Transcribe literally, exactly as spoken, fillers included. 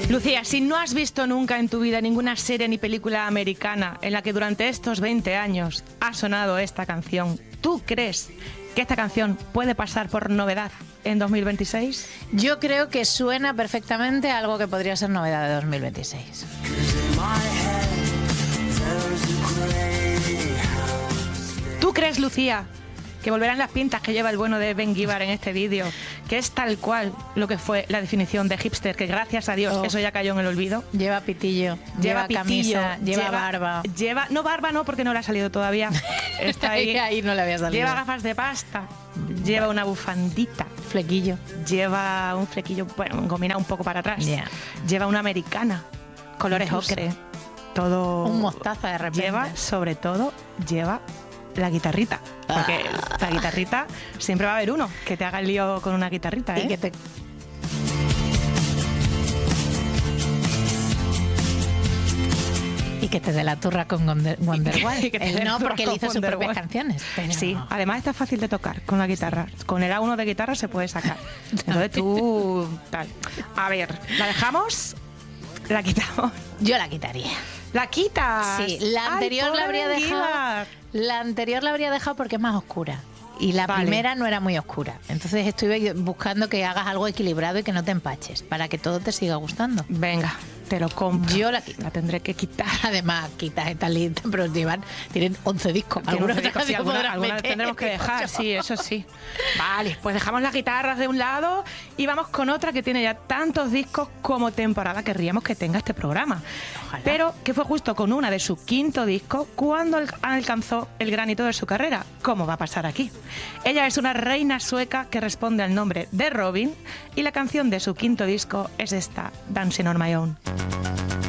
Lucía, si no has visto nunca en tu vida ninguna serie ni película americana en la que durante estos veinte años ha sonado esta canción, ¿tú crees que esta canción puede pasar por novedad en dos mil veintiséis? Yo creo que suena perfectamente a algo que podría ser novedad de dos mil veintiséis. ¿Tú crees, Lucía, que volverán las pintas que lleva el bueno de Ben Gibbard en este vídeo, que es tal cual lo que fue la definición de hipster, que gracias a Dios oh. eso ya cayó en el olvido? Lleva pitillo, lleva, lleva pitillo, camisa, lleva, lleva barba. Lleva, no barba no, porque no le ha salido todavía. Está ahí. Ahí no le había salido. Lleva gafas de pasta, lleva una bufandita. Flequillo. Lleva un flequillo, bueno, engominado un poco para atrás. Yeah. Lleva una americana, colores Incluso. ocre. Todo. Un mostaza de repente. Lleva, sobre todo, lleva la guitarrita, porque ah. la guitarrita siempre va a haber uno que te haga el lío con una guitarrita, ¿eh? Y que te... Y que te dé la turra con Wonder, Wonderwall. Él no, porque él hizo sus propias canciones. Pero... Sí, además está fácil de tocar con la guitarra. Con el A uno de guitarra se puede sacar. Entonces tú... tal. A ver, ¿la dejamos? ¿La quitamos? Yo la quitaría. ¿La quitas? Sí, la anterior Ay, la habría dejado. La anterior la habría dejado porque es más oscura. Y la vale. primera no era muy oscura. Entonces estoy buscando que hagas algo equilibrado y que no te empaches, para que todo te siga gustando. Venga, te lo compro. Yo la, la tendré que quitar. Además, quitas esta lista, pero llevan, tienen once discos. Algunos discos, sí, alguna, alguna tendremos que dejar, sí, eso sí. Vale, pues dejamos las guitarras de un lado y vamos con otra que tiene ya tantos discos como temporada querríamos que tenga este programa. Ojalá. Pero que fue justo con una de su quinto disco cuando alcanzó el gran hito de su carrera. ¿Cómo va a pasar aquí? Ella es una reina sueca que responde al nombre de Robyn y la canción de su quinto disco es esta, Dancing on My Own.